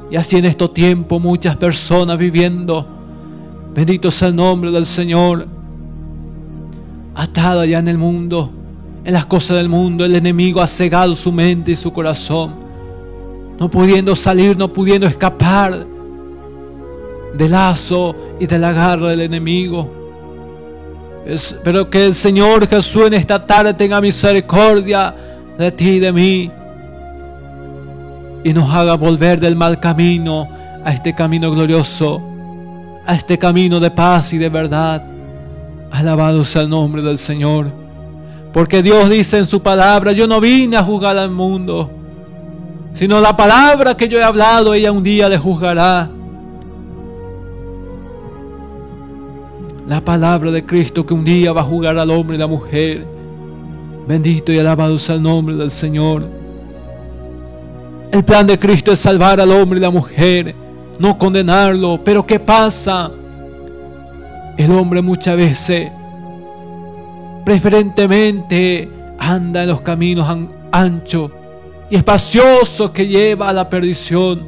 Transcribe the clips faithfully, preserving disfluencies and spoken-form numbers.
Y así en estos tiempos muchas personas viviendo, bendito sea el nombre del Señor, atado allá en el mundo, en las cosas del mundo. El enemigo ha cegado su mente y su corazón, no pudiendo salir, no pudiendo escapar del lazo y de la garra del enemigo. Es, pero que el Señor Jesús en esta tarde tenga misericordia de ti y de mí, y nos haga volver del mal camino a este camino glorioso, a este camino de paz y de verdad. Alabado sea el nombre del Señor. Porque Dios dice en su palabra: yo no vine a juzgar al mundo, sino la palabra que yo he hablado, ella un día le juzgará. La palabra de Cristo que un día va a juzgar al hombre y la mujer. Bendito y alabado sea el nombre del Señor. El plan de Cristo es salvar al hombre y la mujer, no condenarlo. Pero ¿qué pasa? El hombre muchas veces, preferentemente, anda en los caminos anchos y espaciosos que lleva a la perdición.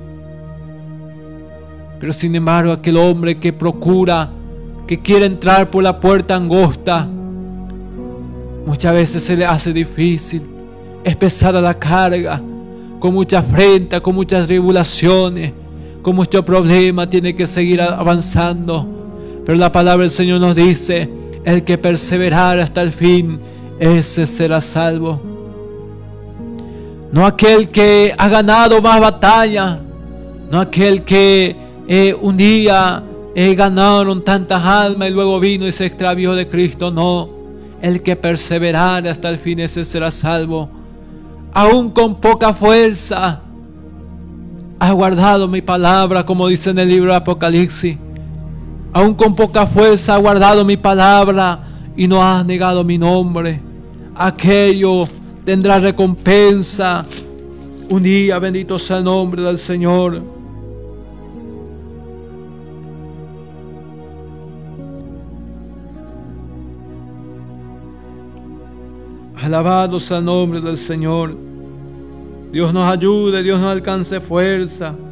Pero sin embargo, aquel hombre que procura, que quiere entrar por la puerta angosta, muchas veces se le hace difícil, es pesada la carga, con mucha afrenta, con muchas tribulaciones, con muchos problemas, tiene que seguir avanzando. Pero la palabra del Señor nos dice: el que perseverar hasta el fin, ese será salvo. No aquel que ha ganado más batalla, no aquel que eh, un día eh, ganaron tantas almas y luego vino y se extravió de Cristo. No, el que perseverar hasta el fin, ese será salvo. Aún con poca fuerza, has guardado mi palabra, como dice en el libro de Apocalipsis. Aún con poca fuerza has guardado mi palabra y no has negado mi nombre. Aquello tendrá recompensa un día. Bendito sea el nombre del Señor. Alabado sea el nombre del Señor. Dios nos ayude, Dios nos alcance fuerza.